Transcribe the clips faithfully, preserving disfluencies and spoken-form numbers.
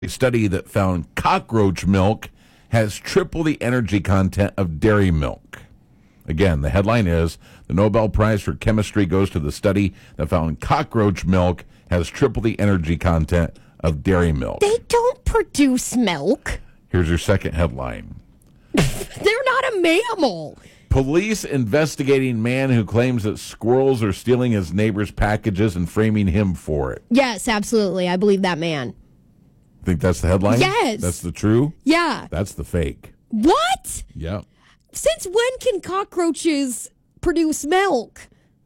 A study that found cockroach milk has triple the energy content of dairy milk. Again, the headline is, the Nobel Prize for Chemistry goes to the study that found cockroach milk has triple the energy content of dairy milk. They don't produce milk. Here's your second headline. They're not a mammal. Police investigating man who claims that squirrels are stealing his neighbor's packages and framing him for it. Yes, absolutely. I believe that man. Think that's the headline? Yes. That's the true? Yeah. That's the fake. What? Yep. Since when can cockroaches produce milk?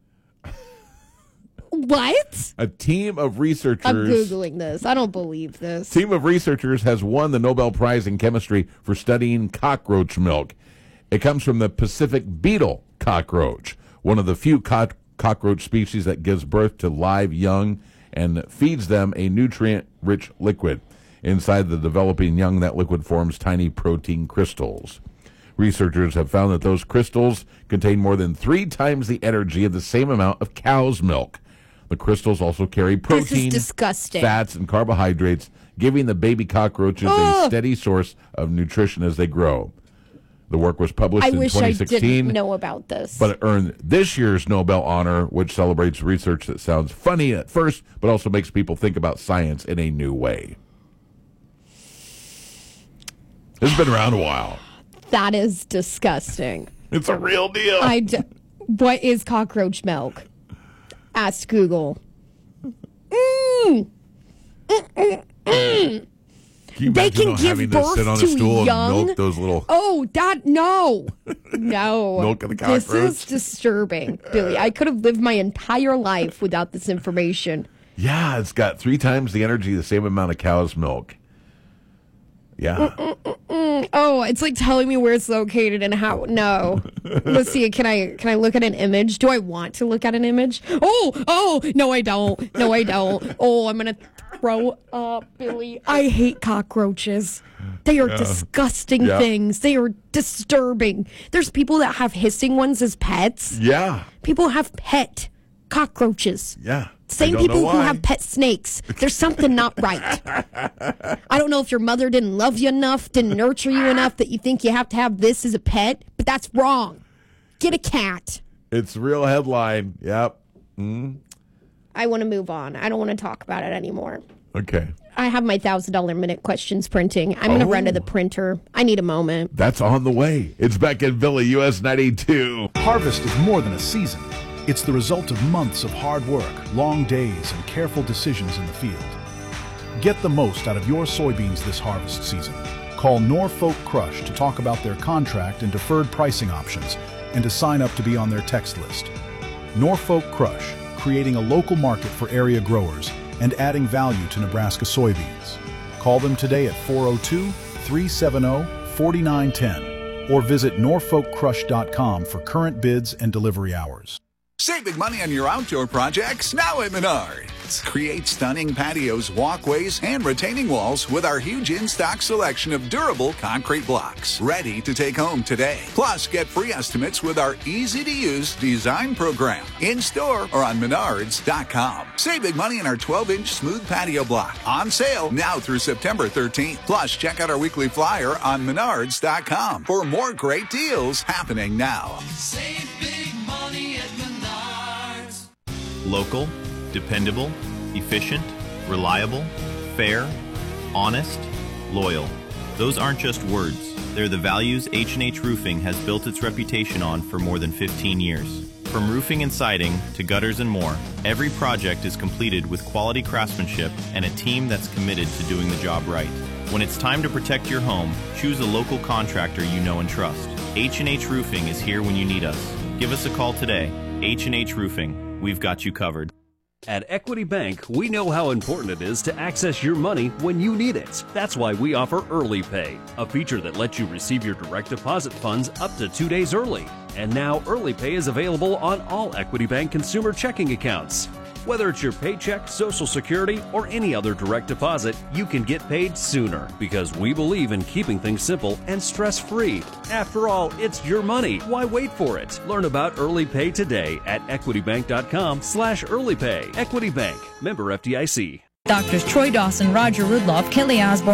What? A team of researchers... I'm Googling this. I don't believe this. team of researchers has won the Nobel Prize in Chemistry for studying cockroach milk. It comes from the Pacific beetle cockroach, one of the few co- cockroach species that gives birth to live young and feeds them a nutrient-rich liquid. Inside the developing young, that liquid forms tiny protein crystals. Researchers have found that those crystals contain more than three times the energy of the same amount of cow's milk. The crystals also carry protein, This is disgusting. fats, and carbohydrates, giving the baby cockroaches Ugh. a steady source of nutrition as they grow. The work was published I in wish I twenty sixteen, didn't know about this. but it earned this year's Nobel honor, which celebrates research that sounds funny at first, but also makes people think about science in a new way. It's been around a while. That is disgusting. It's a real deal. I d- what is cockroach milk? Ask Google. Mm. Mm-mm-mm. Can you They imagine can though, give having to sit birth on a to stool young. and milk those little... Oh, that no, no. Milk of the This cockroach? is disturbing, Billy. I could have lived my entire life without this information. Yeah, it's got three times the energy, the same amount of cow's milk. Yeah. Mm-mm-mm. Oh, it's like telling me where it's located and how. No, let's see. Can I can I look at an image? Do I want to look at an image? Oh, oh, no, I don't. No, I don't. Oh, I'm gonna throw up, Billy. I hate cockroaches. They are Yeah. disgusting Yeah. things. They are disturbing. There's people that have hissing ones as pets. Yeah. People have pet cockroaches. Yeah. Same I don't know people who why. have pet snakes. There's something not right. I don't know if your mother didn't love you enough, didn't nurture you enough that you think you have to have this as a pet, but that's wrong. Get a cat. It's real headline. Yep. Mm. I want to move on. I don't want to talk about it anymore. Okay. I have my one thousand dollars minute questions printing. I'm going to Oh. run to the printer. I need a moment. That's on the way. It's Beck and Billy, U S ninety-two. Harvest is more than a season. It's the result of months of hard work, long days, and careful decisions in the field. Get the most out of your soybeans this harvest season. Call Norfolk Crush to talk about their contract and deferred pricing options and to sign up to be on their text list. Norfolk Crush, creating a local market for area growers and adding value to Nebraska soybeans. Call them today at four oh two, three seven oh, four nine one oh or visit norfolk crush dot com for current bids and delivery hours. Save big money on your outdoor projects now at Menards. Create stunning patios, walkways, and retaining walls with our huge in-stock selection of durable concrete blocks. Ready to take home today. Plus, get free estimates with our easy-to-use design program. In-store or on menards dot com. Save big money on our twelve inch smooth patio block. On sale now through September thirteenth. Plus, check out our weekly flyer on menards dot com for more great deals happening now. Save big money at Menards. Local, dependable, efficient, reliable, fair, honest, loyal. Those aren't just words. They're the values H and H Roofing has built its reputation on for more than fifteen years. From roofing and siding to gutters and more, every project is completed with quality craftsmanship and a team that's committed to doing the job right. When it's time to protect your home, choose a local contractor you know and trust. H and H Roofing is here when you need us. Give us a call today. H and H Roofing. We've got you covered. At Equity Bank, we know how important it is to access your money when you need it. That's why we offer Early Pay, a feature that lets you receive your direct deposit funds up to two days early. And now Early Pay is available on all Equity Bank consumer checking accounts. Whether it's your paycheck, Social Security, or any other direct deposit, you can get paid sooner because we believe in keeping things simple and stress-free. After all, it's your money. Why wait for it? Learn about Early Pay today at equity bank dot com slash early pay. Equity Bank, member F D I C. Doctors Troy Dawson, Roger Rudloff, Kelly Osborne,